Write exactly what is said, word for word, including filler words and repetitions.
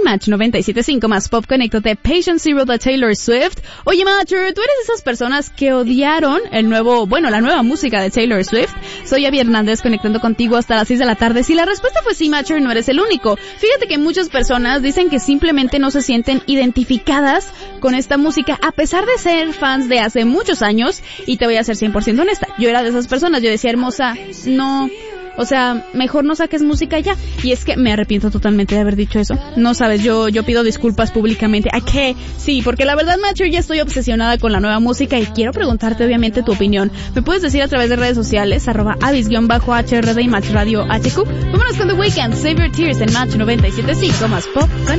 Match noventa y siete punto cinco más pop, conéctate. Patient Zero de Taylor Swift. Oye, Matcher, ¿tú eres de esas personas que odiaron el nuevo, bueno, la nueva música de Taylor Swift? Soy Abby Hernández, conectando contigo hasta las seis de la tarde. Si la respuesta fue sí, Matcher, no eres el único. Fíjate que muchas personas dicen que simplemente no se sienten identificadas con esta música, a pesar de ser fans de hace muchos años. Y te voy a ser cien por ciento honesta, yo era de esas personas. Yo decía, hermosa, no... O sea, mejor no saques música ya. Y es que me arrepiento totalmente de haber dicho eso. No sabes, yo yo pido disculpas públicamente. ¿A qué? Sí, porque la verdad, Matcher, ya estoy obsesionada con la nueva música y quiero preguntarte obviamente tu opinión. Me puedes decir a través de redes sociales, arroba avis-hrd y Match Radio H Q. Vámonos con The Weeknd, Save Your Tears en Match noventa y siete punto cinco más pop.